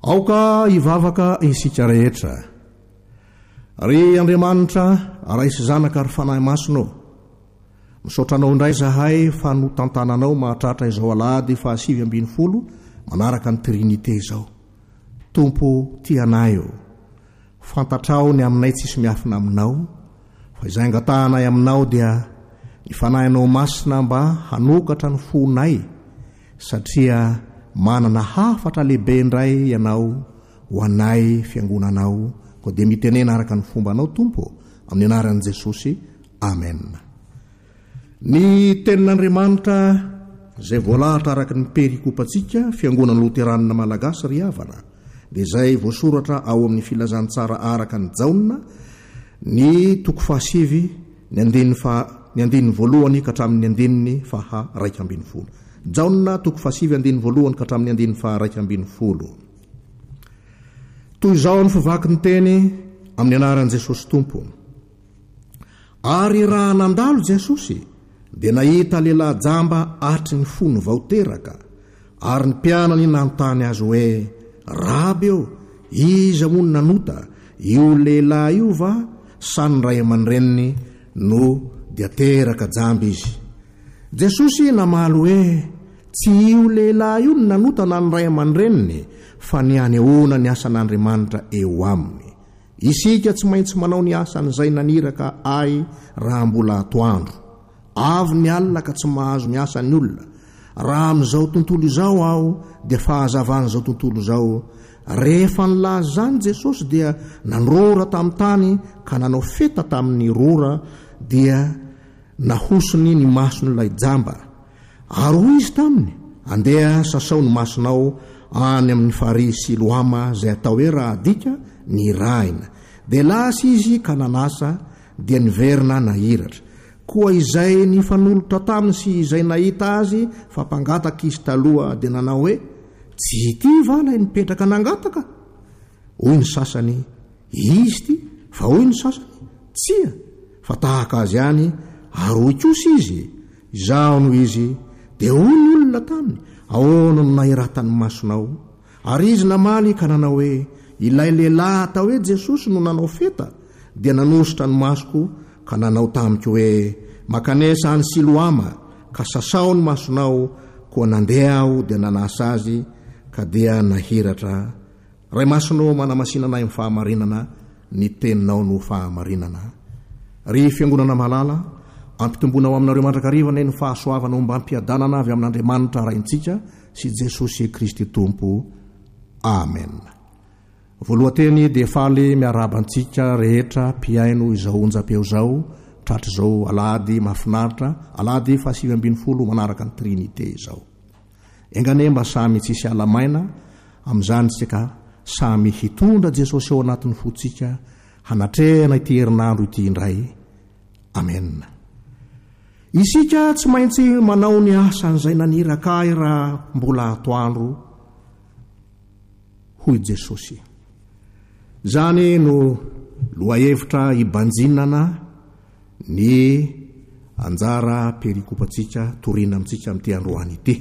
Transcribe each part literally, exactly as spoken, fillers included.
aoka hivavaka isika rehetra, ry Andriamanitra raisy zanaka ary fanahy masonao, misaotranao indray zahay fa no tantananao mahatratra izao alady fa sivy ambin'ny folo manaraka ny trinité izao. Tompo tianayo, fantatrao ny aminay tsisy miafina aminao, fa izay angatahanay aminao dia ny fanahinao masina mba hanokatra ny fonay, satria manana hafatra lehibe indray ianao ho anay fiangonanao. Ko dia mitenena araka ny fombanao Tompo, amin'ny anaran'i Jesosy. Amen. Ny tenin'Andriamanitra izay voalahatra araka ny perikopantsika fiangonana loteranina malagasy ry havana, dia izay voasoratra ao amin'ny filazantsara araka ny Jaona ny toko fahasivy ny andininy fa ny andininy voalohany ka hatramin'ny andininy faha raika ambin'ny folo. Jaona toko fahasivy andininy voalohany ka hatramin'ny andininy faha raika ambin'ny folo. Toy izao ny fivaky ny teny amin'ny anaran'i Jesosy Tompo. Ary raha nandalo Jesosy dia nahita lehilahy jamba atry ny fony vaoteraka, ary ny mpianany nanontany azy hoe, Raby eo, iza moa ny nanota io lehilahy io va sa ny ray aman-dreniny no dia teraka jamba izy? Jesosy namaly hoe, tsy io lehilahy io ny nanota na ny ray aman-dreniny, fa ny anehoana ny asan'Andriamanitra eo aminy. Isika tsy maintsy manao ny asan'izay naniraka ay raha mbola atoandro. Avy ny alina ka tsy mahazo ny asan'ny olona. Raha amin'izao tontolo izao aho dia fahazavan'izao tontolo izao. Rehefa nilaza zany Jesosy dia nanrora tamin'ny tany ka nanao feta tamin'ny rora, dia nahosony ny mason'ilay jamba. Ary hoy izy taminy, andeha sasao ny masonao any amin'ny farihy Siloama izay atao hoe raha dika ny raina. Dia lasa izy ka nanasa, dia niverina nahiratra. Koa izay ny fanolotra taminy sy izay nahita azy fa mpangataka izy taloha dia nanao hoe, tsy ity va lay nipetraka nangataka? Hoy ny sasany, izy ty, fa hoy ny sasany, tsia, fa tahaka azy ihany. Ary hoy kosa izy, izao no izy, dia hoy ny olona taminy, ahoana no nahiratany masonao? Ary izy namaly ka nanao hoe, ilay lehilahy atao hoe Jesosy no nanao feta, dia nanositra ny masoko ka nanao tamiko hoe, makanesa any Siloama ka sasao ny masonao. Koa nandeha aho dia nanasa azy ka dia nahiratra. Ray masonao manamasinanay amin'ny fahamarinana, ny teninao no fahamarinana. Ry fiangonana malala, ampitombonao aminareo mandrakarivana ny fahasoavanao mba ampiadanana avy amin'Andriamanitra raintsika sy Jesosy Kristy Tompo. Amen. Voalohanteny dia faly miarabantsika rehetra mpiaino izao onjam-peo zao, tratra izao alady mahafinaritra, alady fa sivy ambin'ny folo manaraka ny trinité izao. Engane mba samy tsisy alamaina, amin'izany tsika samy hitondra Jesosy ao anatin'ny fotsika, hanatrehana ity herinandro ity indray. Amen. Isika tsy maintsy manao ny asan'izay naniraka ahy raha mbola atoandro, hoy Jesosy. Zany no lohahevitra hibanjinana ny anjara perikopantsika torina amintsika amin'ity androany ity.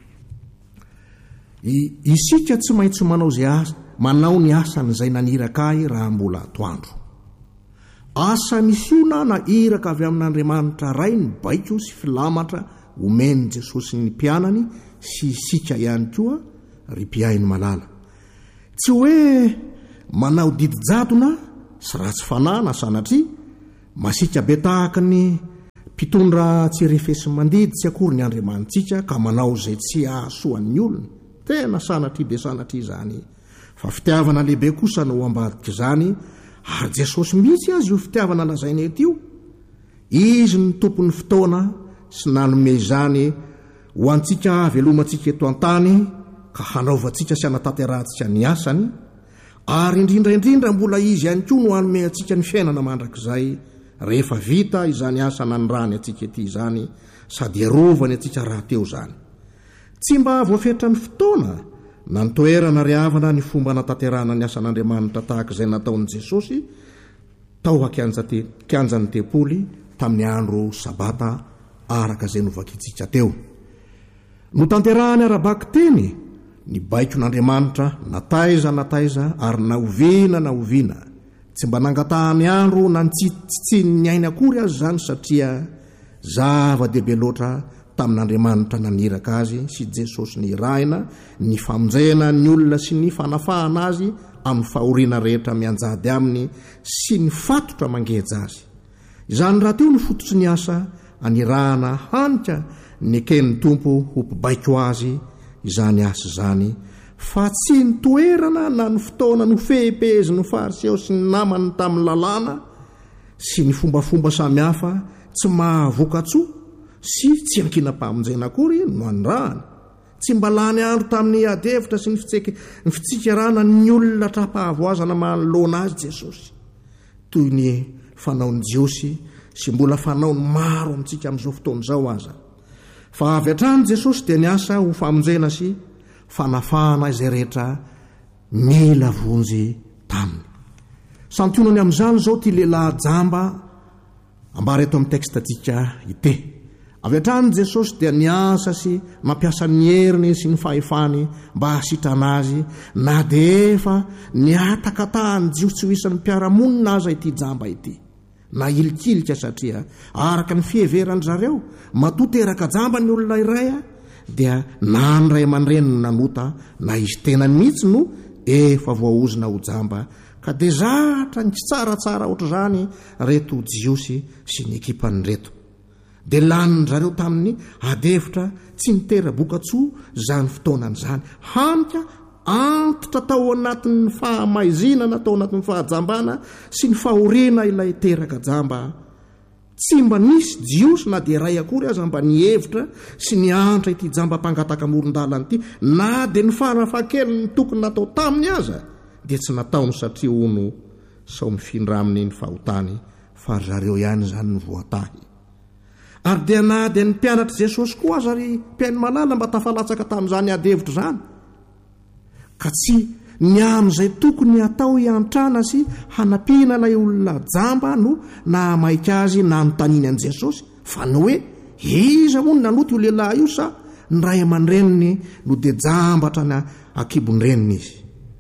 Isika tsy maintsy manao zay asa, manao ny asan'izay naniraka ahy raha mbola atoandro. Asa misiona na iraka avy amin'Andriamanitra ray ny baiko sy filamatra omeny Jesosy ny mpianany sy sika ihany koa ry mpiainy malala. Tsy hoe manao didi-jadona sy ratsy fanahy na sanatria, masika be tahaka ny mpitondra tsy refesy mandidy tsy akory ny Andriamanitsika ka manao izay tsy ahasoan'ny olona. Tena sanatria dia sanatria izany. Fa fitiavana lehibe kosa no ambadika izany, ary Jesosy mihitsy azy io fitiavana lazainy eto io. Izy ny tompon'ny fotoana sy nanome izany ho antsika velomantsika eto an-tany ka hanaovantsika sy hanatanterantsika ny asany, ary indrindraindrindra mbola izy ihany koa no hanome antsika ny fiainana mandrakizay rehefa vita izany asa nanirany antsika ety izany, sady erovany antsika raha teo zany. Tsy mba voafetra ny fotoana na nitoerana ry havana ny fomba natanterana ny asan'Andriamanitra tahaka izay nataon'i Jesosy tao kianjan'ny tempoly tamin'ny andro sabata araka izay novakitsika teo. No tanterahany arabaky teny ny baiko n'Andriamanitra nataiza nataiza ary naoviana naoviana, tsy mba nangatahany andro na ntsitsitsiny ny ainy akory azy zany, satria zava-dehibe loatra tamin'Andriamanitra naniraka azy sy Jesosy ny raina, ny famonjena ny olona sy ny fanafahana azy amin'ny fahoriana rehetra mianjady aminy sy ny fatotra mangeja azy. Izany raha teo ny fototry ny asa anirahana hanika ny eken'ny Tompo ho mpibaiko azy izany asa izany, fa tsy ny toerana na ny fotoana no fehipezy no fariseo sy ny namany tamin'ny lalàna sy ny fombafomba samihafa tsy mahavoka-tsoa sy tsy ankina-pamonjena akory no anrahany. Tsy mba lany andro tamin'ny adevitra sy ny fitseke ny fitsikarana ny olona trapahavoazana manoloana azy Jesosy, toy ny fanaony Jiosy sy mbola fanaony maro amintsika amin'izao fotoana izao aza. Fa avy hatrany Jesosy dia niasa ho famonjena sy fanafahana izay rehetra mila vonjy taminy. Santionany amin'izany izao ty lehilahy jamba ambara eto amin'ny tekstatika ite. Avy hatrany Jesosy dia niasa sy mampiasa ny heriny sy ny fahefany mba hasitrana azy, na dia efa niatakatahany Jiosy tsy ho isan'ny mpiaramonina aza ity jamba ity, na ilikilika, satria araka ny fiheverany zareo matoteraka jamba ny olona iray dia na ny ray aman-dreny no nanota na izy tenany mihitsy no efa voaozina ho jamba, ka dia zatra ny tsy tsaratsara ohatr' izany reto Jiosy sy ny ekipany reto. Dia laniny zareo tamin'ny adevitra tsy nitera-boka-tsoa zany fotoanany zany, hanika antitra tao anatin'ny fahamaizinana, tao anatin'ny fahajambana sy ny fahoriana ilay teraka jamba. Tsy mba nisy Jiosy na dia ray akory aza mba nihevitra sy ny antra ity jamba mpangataka amoron-dalana ity, na dia ny farafahakeliny ny tokony natao taminy aza dia tsy nataony, satria ono sao mifindra aminy ny fahotany, fa zareo ihany zany ny voatahy. Ary dia na dia ny mpianatra Jesosy koa aza ry mpiainy malala mba tafalatsaka tamin'izany adevitra zany, ka tsy ny amin'izay tokony atao hiantrana sy hanampiana ilay olona jamba no na maika azy na notaniny an' Jesosy, fa ny hoe iza moa ny nanoty io lehilahy io, sa ny ray aman-dreniny no dia jambatra na akibon-dreniny izy.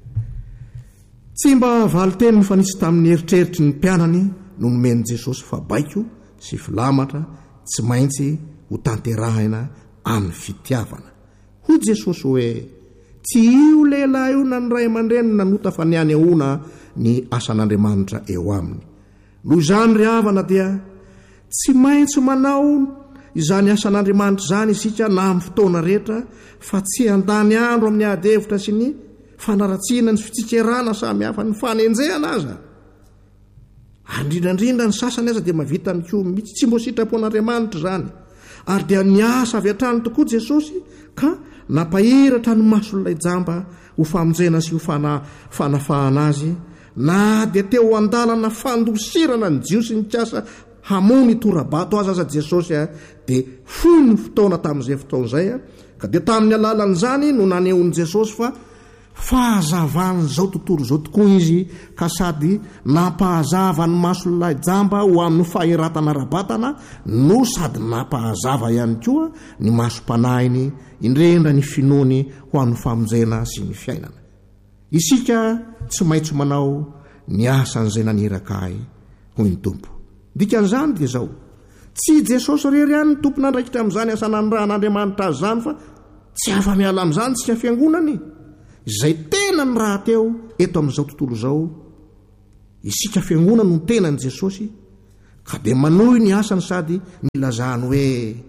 Tsy mba valiteny fa nisy tamin'ny eritreritry ny mpianany no nomeny Jesosy fa baiko sy filamatra tsy maintsy ho tanterahina amin'ny fitiavana. Hoy Jesosy hoe tsy io lehilahy io na ny ray aman-dreny nanota fa niany ahona ny asan'Andriamanitra eo aminy. Noho izany ry havana dia tsy maintsy manao izany asan'Andriamanitra izany isika na amin'ny fotoana rehetra, fa tsy andany andro amin'ny adevitra sy ny fanaratsiana ny fitsikerana samy hafa ny fanenjehana aza. Andrindrandrindra ny sasany aza dia mavita ny koa mihitsy, tsy mbo sitrapon'Andriamanitra izany. Ary dia niasa avy hatrany tokoa Jesosy ka napahiratra ny mason'ilay jamba ho famonjena sy ho fana, fanafahana azy, na dia teo andalana fandosirana ny Jiosy ny kiasa hamony torabato azy aza Jesosy a, dia foy ny fotoana tamin'izay fotoana izay a, ka dia tamin'ny alalan'izany no nanehon'i Jesosy fa fahazavany zao tontolo zao tokoa izy, ka sady nampahazava ny mason'ilay jamba ho amin'ny faheratana rabatana, no sady nampahazava ihany koa ny masom-panahiny indrendra ny finoany ho amin'ny famonjena sy ny fiainana. Isika tsy maintsy manao ny asan'izay naniraka ahy hoy ny Tompo. Dikan'izany dia zao, tsy Jesosy rery ihany ny tompona andraikitra amin'izany asa nanirahan'Andriamanitra azy zany, fa tsy afa miala amin'izany tsika fiangonany izay tena ny raha teo eto amin'izao tontolo izao. Isika fiangonana no tenany Jesosy, ka dia manohy ny asany sady nilazany hoe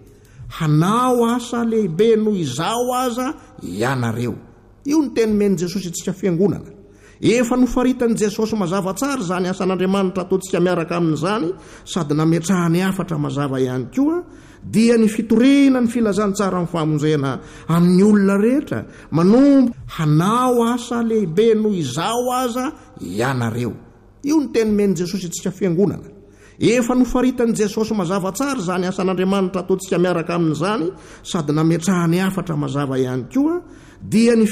hanao asa lehibe noho izao aza ianareo. Io ny teny meny Jesosy itsika fiangonana. Efa nofaritan'i Jesosy mazava tsara zany asan'Andriamanitra ataontsika miaraka amin'izany, sady nametrahany afatra mazava ihany koa, dia ny fitorena ny filazany tsara amin'ny famonjena amin'ny olona rehetra manombo hanao asa lehibe noho izao aza ianareo. Io ny teny meny Jesosy itsika fiangonana. Efa nofaritan'i Jesosy mazava tsara zany asan'Andriamanitra ataontsika miaraka amin'izany, sady nametrahany afatra mazava ihany koa, dia ny